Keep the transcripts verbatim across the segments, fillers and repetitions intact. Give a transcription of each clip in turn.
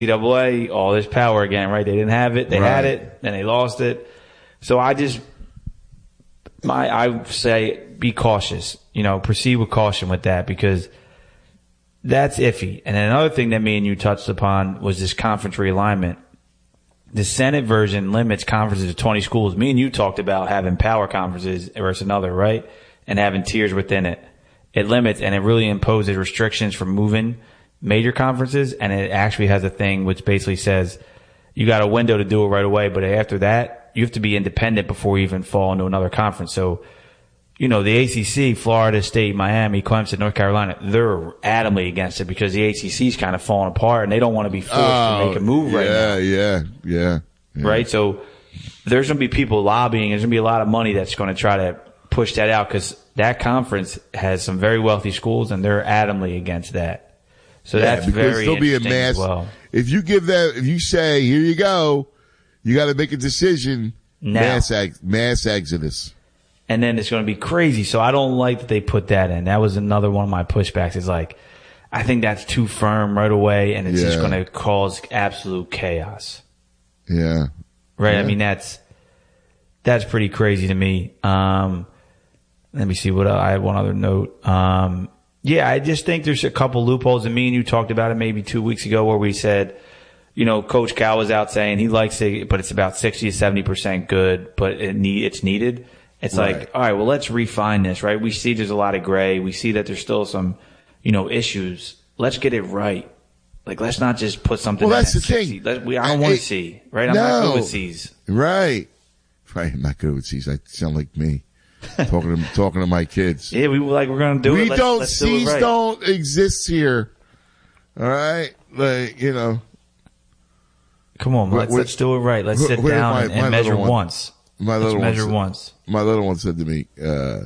double A, all this power again, right? They didn't have it. They Right. had it, then they lost it. So I just, my, I say be cautious, you know, proceed with caution with that because that's iffy. And then another thing that me and you touched upon was this conference realignment. The Senate version limits conferences to twenty schools. Me and you talked about having power conferences versus another, right? And having tiers within it. It limits and it really imposes restrictions for moving major conferences. And it actually has a thing which basically says you got a window to do it right away. But after that, you have to be independent before you even fall into another conference. So, you know, the A C C, Florida State, Miami, Clemson, North Carolina, they're adamantly against it because the A C C is kind of falling apart and they don't want to be forced oh, to make a move yeah, right now. Yeah, yeah, yeah. Right? So there's going to be people lobbying. There's going to be a lot of money that's going to try to push that out because that conference has some very wealthy schools and they're adamantly against that. So yeah, that's because very there'll be a interesting mass, as well. If you give that, if you say, here you go, you got to make a decision, Now. mass, ex, mass exodus. And then it's going to be crazy. So I don't like that they put that in. That was another one of my pushbacks is like, I think that's too firm right away and it's yeah. just going to cause absolute chaos. Yeah. Right. Yeah. I mean, that's, that's pretty crazy to me. Um, let me see what I had one other note. Um, yeah, I just think there's a couple loopholes and me and you talked about it maybe two weeks ago where we said, you know, Coach Cal was out saying he likes it, but it's about sixty to seventy percent good, but it need, it's needed. It's right. like, all right, well, let's refine this, right? We see there's a lot of gray. We see that there's still some, you know, issues. Let's get it right. Like, let's not just put something. Well, that's the sixty. thing. Let, we, I don't want to see, right? I'm no. not good with C's. Right. Right. I'm not good with C's. I sound like me talking to talking to my kids. Yeah, we were like, we're going to do we it. Let's, don't. let's do C's it right. don't exist here. All right. Like, you know. Come on, let's, what, let's do it right. Let's sit what, down my, and, and my measure one, once. My let's little measure one said, once. My little one said to me, uh,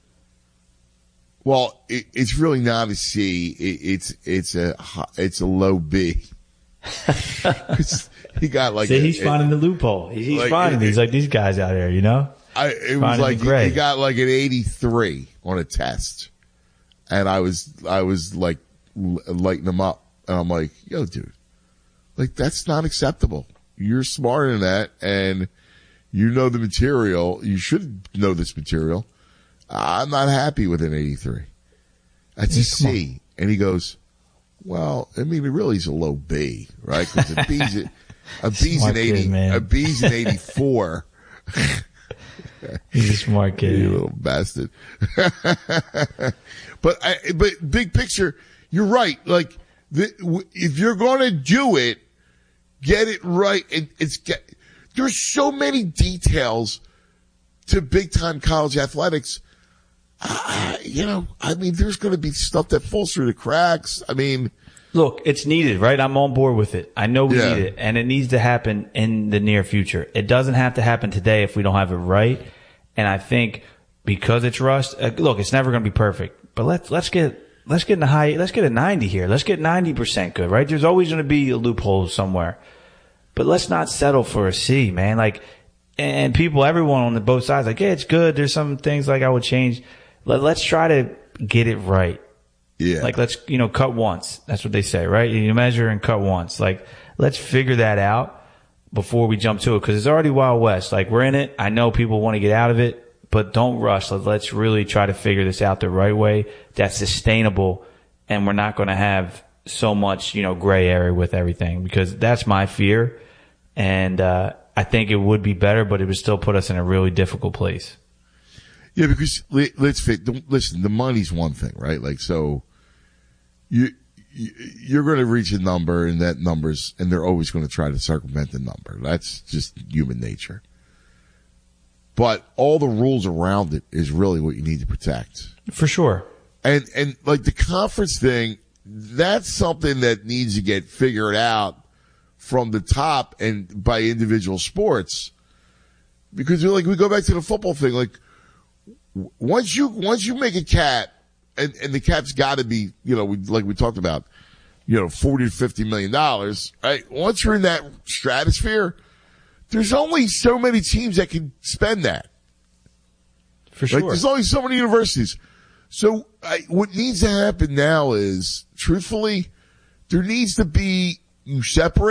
well, it, it's really not a C. It, it's, it's a, it's a low B. He got like, See, a, he's a, finding the loophole. He's, he's like, finding it, these, like these guys out there, you know? I, it was finding like, the he, he got like an eighty-three on a test. And I was, I was like, lighting him up. And I'm like, yo, dude, like, that's not acceptable. You're smarter than that. And you know the material. You should know this material. I'm not happy with an eighty-three. That's a C. And he goes, well, I mean, it really is a low B, right? Because a B's, a, a B's an eighty, kid, a B's an eighty-four. He's a smart kid. You little bastard. But I, but big picture, you're right. Like, the, if you're going to do it, get it right. And it's get, there's so many details to big time college athletics. Uh, you know, I mean, there's going to be stuff that falls through the cracks. I mean, look, it's needed, right? I'm on board with it. I know we Yeah. need it, and it needs to happen in the near future. It doesn't have to happen today if we don't have it right. And I think because it's rushed, uh, look, it's never going to be perfect, but let's let's get let's get in the high, let's get a ninety here. Let's get ninety percent good, right? There's always going to be a loophole somewhere, but let's not settle for a C, man. Like, and people, everyone on the both sides, like, yeah, it's good. There's some things like I would change. Let, let's try to get it right. yeah. Like, let's, you know, cut once. That's what they say, right? You measure and cut once. Like, let's figure that out before we jump to it. Cause it's already Wild West. Like, we're in it. I know people want to get out of it, but don't rush. Let's really try to figure this out the right way that's sustainable. And we're not going to have so much, you know, gray area with everything because that's my fear. And, uh, I think it would be better, but it would still put us in a really difficult place. Yeah, because let's fit. Listen, the money's one thing, right? Like, so you, you you're going to reach a number, and that number's, and they're always going to try to circumvent the number. That's just human nature. But all the rules around it is really what you need to protect. For sure. And and like the conference thing, that's something that needs to get figured out from the top and by individual sports. Because like we go back to the football thing, like. Once you, once you make a cap, and, and the cap's gotta be, you know, we, like we talked about, you know, forty to fifty million dollars, right? Once you're in that stratosphere, there's only so many teams that can spend that. For sure. Like, there's only so many universities. So, I, what needs to happen now is, truthfully, there needs to be you separate